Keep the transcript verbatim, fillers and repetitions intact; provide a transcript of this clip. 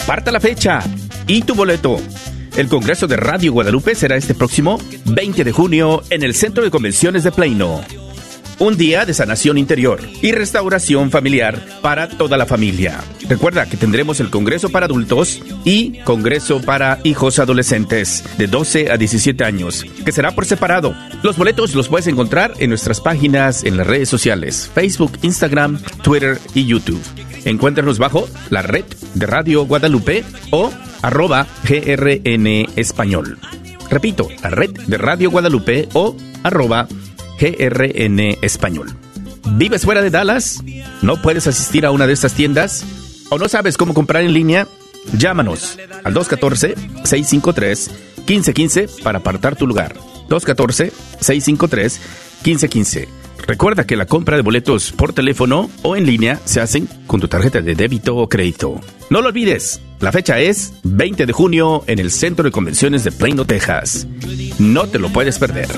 Aparta la fecha y tu boleto. El Congreso de Radio Guadalupe será este próximo veinte de junio en el Centro de Convenciones de Plano. Un día de sanación interior y restauración familiar para toda la familia. Recuerda que tendremos el Congreso para adultos y Congreso para hijos adolescentes de doce a diecisiete años, que será por separado. Los boletos los puedes encontrar en nuestras páginas en las redes sociales, Facebook, Instagram, Twitter y YouTube. Encuéntranos bajo la red de Radio Guadalupe o arroba G R N Español. Repito, la red de Radio Guadalupe o arroba G R N Español. ¿Vives fuera de Dallas? ¿No puedes asistir a una de estas tiendas? ¿O no sabes cómo comprar en línea? Llámanos al dos uno cuatro, seis cinco tres, uno cinco uno cinco para apartar tu lugar. dos uno cuatro, seis cinco tres, uno cinco uno cinco. Recuerda que la compra de boletos por teléfono o en línea se hacen con tu tarjeta de débito o crédito. No lo olvides, la fecha es veinte de junio en el Centro de Convenciones de Plano, Texas. No te lo puedes perder.